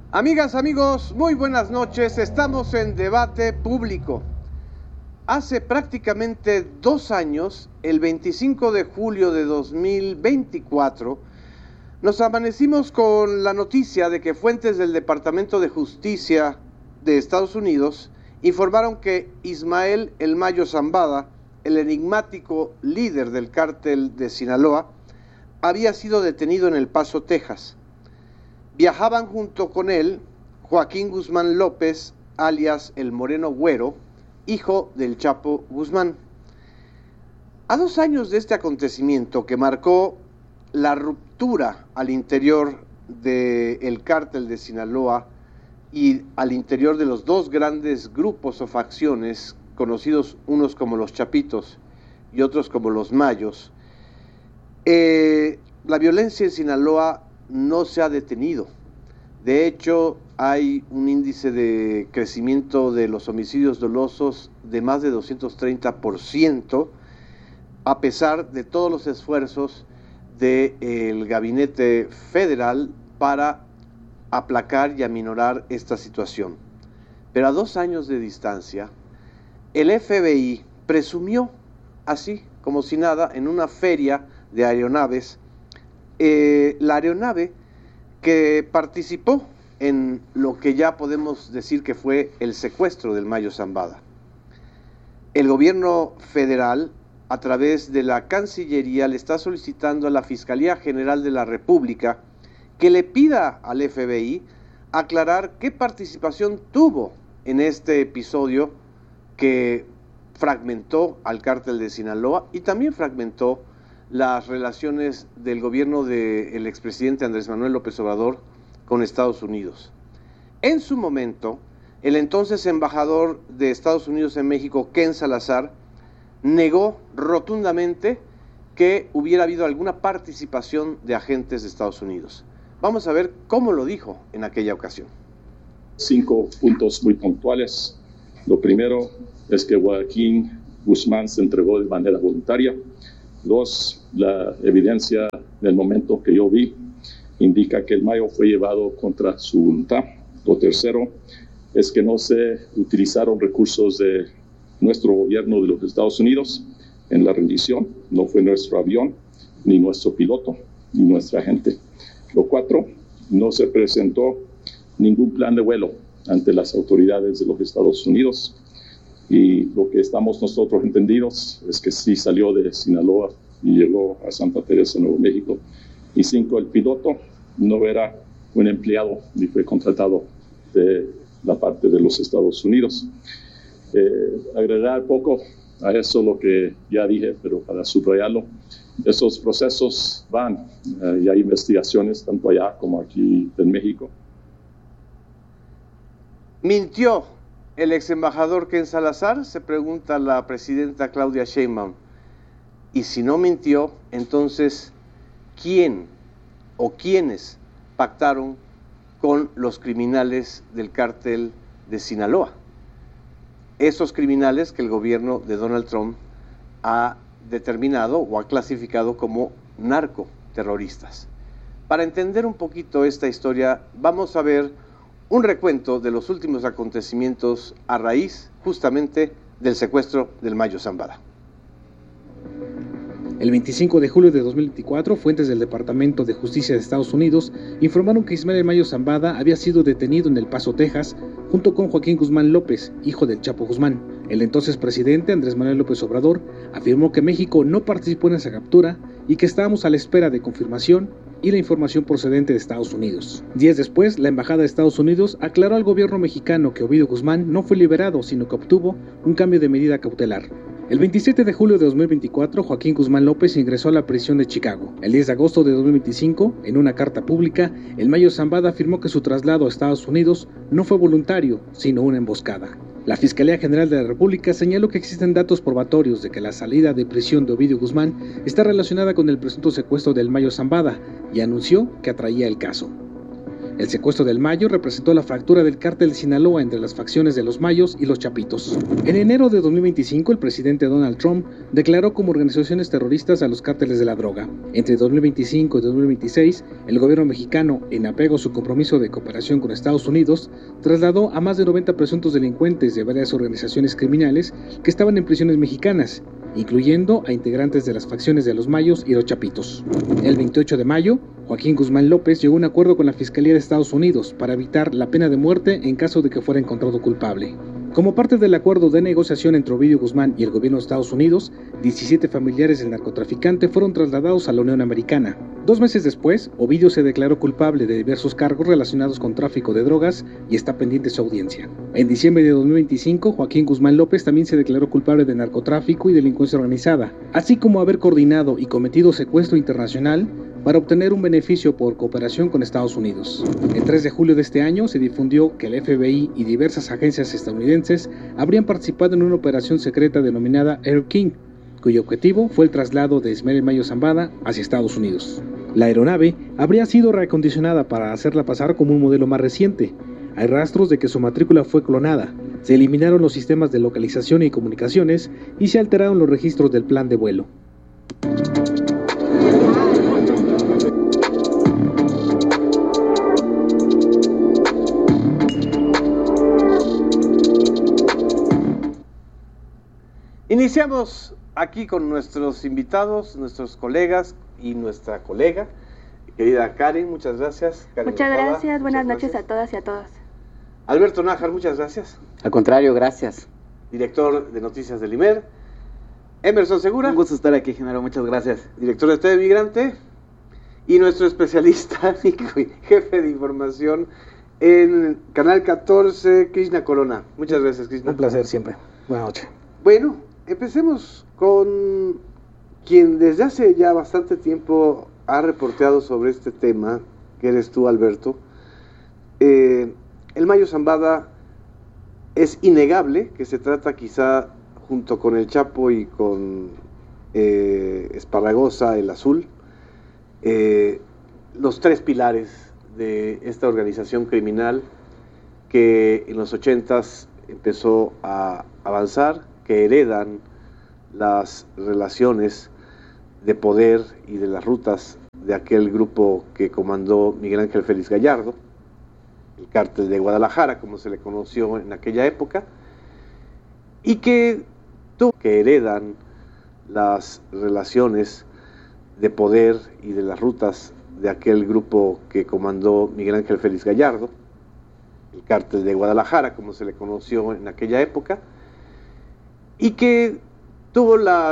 Amigas, amigos, muy buenas noches. Estamos en Debate Público. Hace prácticamente 2 años, el 25 de julio de 2024, nos amanecimos con la noticia de que fuentes del Departamento de Justicia de Estados Unidos informaron que Ismael El Mayo Zambada, el enigmático líder del cártel de Sinaloa, había sido detenido en El Paso, Texas. Viajaban junto con él Joaquín Guzmán López, alias El Moreno Güero, hijo del Chapo Guzmán. A 2 años de este acontecimiento que marcó la ruptura al interior del cártel de Sinaloa y al interior de los 2 grandes grupos o facciones, conocidos unos como los Chapitos y otros como los Mayos, la violencia en Sinaloa no se ha detenido. De hecho, hay un índice de crecimiento de los homicidios dolosos de más de 230%, a pesar de todos los esfuerzos del gabinete federal para aplacar y aminorar esta situación. Pero a 2 años de distancia, el FBI presumió, así como si nada, en una feria de aeronaves, la aeronave que participó en lo que ya podemos decir que fue el secuestro del Mayo Zambada. El gobierno federal, a través de la Cancillería, le está solicitando a la Fiscalía General de la República que le pida al FBI aclarar qué participación tuvo en este episodio que fragmentó al cártel de Sinaloa y también fragmentó las relaciones del gobierno del expresidente Andrés Manuel López Obrador con Estados Unidos. En su momento, el entonces embajador de Estados Unidos en México, Ken Salazar, negó rotundamente que hubiera habido alguna participación de agentes de Estados Unidos. Vamos a ver cómo lo dijo en aquella ocasión. 5 puntos muy puntuales. Lo primero es que Joaquín Guzmán se entregó de manera voluntaria. 2, la evidencia del momento que yo vi indica que el Mayo fue llevado contra su voluntad. Lo tercero es que no se utilizaron recursos de nuestro gobierno de los Estados Unidos en la rendición. No fue nuestro avión, ni nuestro piloto, ni nuestra gente. Lo 4, no se presentó ningún plan de vuelo ante las autoridades de los Estados Unidos. Y lo que estamos nosotros entendidos es que sí salió de Sinaloa y llegó a Santa Teresa, Nuevo México. Y 5, el piloto no era un empleado ni fue contratado de la parte de los Estados Unidos. Agregar poco a eso lo que ya dije, pero para subrayarlo, esos procesos van y hay investigaciones tanto allá como aquí en México. ¿Mintió el ex embajador Ken Salazar?, se pregunta la presidenta Claudia Sheinbaum. Y si no mintió, entonces, ¿quién o quiénes pactaron con los criminales del cártel de Sinaloa? Esos criminales que el gobierno de Donald Trump ha determinado o ha clasificado como narcoterroristas. Para entender un poquito esta historia, vamos a ver un recuento de los últimos acontecimientos a raíz justamente del secuestro del Mayo Zambada. El 25 de julio de 2024, fuentes del Departamento de Justicia de Estados Unidos informaron que Ismael El Mayo Zambada había sido detenido en El Paso, Texas, junto con Joaquín Guzmán López, hijo del Chapo Guzmán. El entonces presidente Andrés Manuel López Obrador afirmó que México no participó en esa captura y que estábamos a la espera de confirmación y la información procedente de Estados Unidos. 10 después, la Embajada de Estados Unidos aclaró al gobierno mexicano que Ovidio Guzmán no fue liberado, sino que obtuvo un cambio de medida cautelar. El 27 de julio de 2024, Joaquín Guzmán López ingresó a la prisión de Chicago. El 10 de agosto de 2025, en una carta pública, El Mayo Zambada afirmó que su traslado a Estados Unidos no fue voluntario, sino una emboscada. La Fiscalía General de la República señaló que existen datos probatorios de que la salida de prisión de Ovidio Guzmán está relacionada con el presunto secuestro del Mayo Zambada y anunció que atraía el caso. El secuestro del Mayo representó la fractura del cártel de Sinaloa entre las facciones de los Mayos y los Chapitos. En enero de 2025, el presidente Donald Trump declaró como organizaciones terroristas a los cárteles de la droga. Entre 2025 y 2026, el gobierno mexicano, en apego a su compromiso de cooperación con Estados Unidos, trasladó a más de 90 presuntos delincuentes de varias organizaciones criminales que estaban en prisiones mexicanas, incluyendo a integrantes de las facciones de los Mayos y los Chapitos. El 28 de mayo, Joaquín Guzmán López llegó a un acuerdo con la Fiscalía de Estados Unidos para evitar la pena de muerte en caso de que fuera encontrado culpable. Como parte del acuerdo de negociación entre Ovidio Guzmán y el gobierno de Estados Unidos, 17 familiares del narcotraficante fueron trasladados a la Unión Americana. 2 meses después, Ovidio se declaró culpable de diversos cargos relacionados con tráfico de drogas y está pendiente su audiencia. En diciembre de 2025, Joaquín Guzmán López también se declaró culpable de narcotráfico y delincuencia organizada, así como haber coordinado y cometido secuestro internacional para obtener un beneficio por cooperación con Estados Unidos. El 3 de julio de este año se difundió que el FBI y diversas agencias estadounidenses habrían participado en una operación secreta denominada Air King, cuyo objetivo fue el traslado de Ismael Mayo Zambada hacia Estados Unidos. La aeronave habría sido reacondicionada para hacerla pasar como un modelo más reciente. Hay rastros de que su matrícula fue clonada, se eliminaron los sistemas de localización y comunicaciones y se alteraron los registros del plan de vuelo. Iniciamos aquí con nuestros invitados, nuestros colegas y nuestra colega, querida Karen, muchas gracias. Karen Muchas Ochoa, gracias, buenas noches a todas y a todos. Alberto Nájar, muchas gracias. Al contrario, gracias. Director de Noticias del IMER. Emerson Segura. Un gusto estar aquí, Genaro, muchas gracias. Director de TV Migrante. Y nuestro especialista y jefe de información en Canal 14, Krishna Corona. Muchas gracias, Krishna. Un placer siempre. Buenas noches. Bueno, empecemos con quien desde hace ya bastante tiempo ha reporteado sobre este tema, que eres tú, Alberto. El Mayo Zambada es innegable que se trata quizá, junto con el Chapo y con Esparragosa, el Azul, los 3 pilares de esta organización criminal que en los 80s empezó a avanzar, que heredan las relaciones de poder y de las rutas de aquel grupo que comandó Miguel Ángel Félix Gallardo, el cártel de Guadalajara, como se le conoció en aquella época, y que heredan las relaciones de poder y de las rutas de aquel grupo que comandó Miguel Ángel Félix Gallardo, el cártel de Guadalajara, como se le conoció en aquella época, y que tuvo la